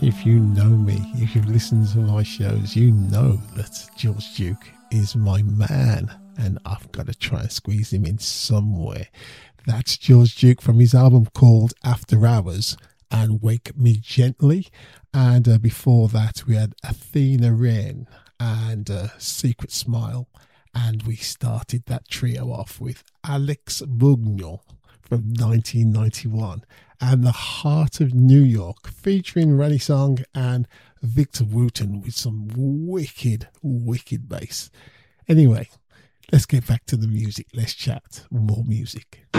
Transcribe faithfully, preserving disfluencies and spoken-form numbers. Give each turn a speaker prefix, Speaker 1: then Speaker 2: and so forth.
Speaker 1: If you know me, if you've listened to my shows, you know that George Duke is my man, and I've got to try and squeeze him in somewhere. That's George Duke from his album called After Hours and Wake Me Gently. And uh, before that, we had Athena Wren and uh, Secret Smile. And we started that trio off with Alex Bugno from nineteen ninety-one and The Heart of New York featuring Rennie Song and Victor Wooten with some wicked, wicked bass. Anyway, let's get back to the music. Let's chat more music.